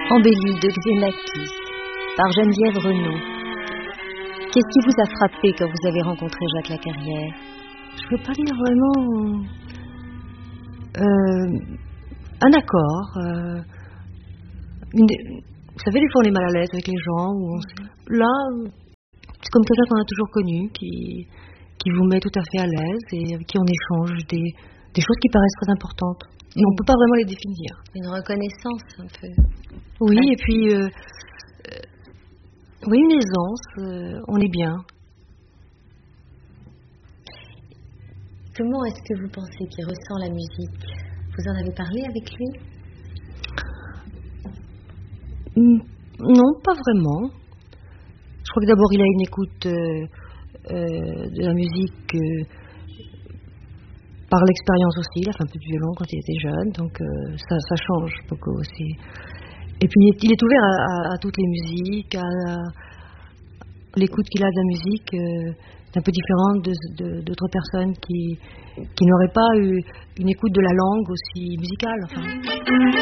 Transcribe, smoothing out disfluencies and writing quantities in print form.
Embellie de Xenakis par Geneviève Renaud. Qu'est-ce qui vous a frappé quand vous avez rencontré Jacques Lacarrière? Je ne peux pas dire vraiment un accord. Vous savez, des fois on est mal à l'aise avec les gens. Là, c'est comme quelqu'un qu'on a toujours connu, qui vous met tout à fait à l'aise et avec qui on échange des choses qui paraissent très importantes. Et on ne peut pas vraiment les définir. Une reconnaissance un peu. Oui, et puis oui, une aisance, on est bien. Comment est-ce que vous pensez qu'il ressent la musique? Vous en avez parlé avec lui? Non, pas vraiment. Je crois que d'abord il a une écoute de la musique par l'expérience aussi. Il a fait un peu de violon quand il était jeune, donc ça change beaucoup aussi. Et puis il est ouvert à toutes les musiques, à l'écoute qu'il a de la musique est un peu différente d'autres personnes qui n'auraient pas eu une écoute de la langue aussi musicale. Enfin.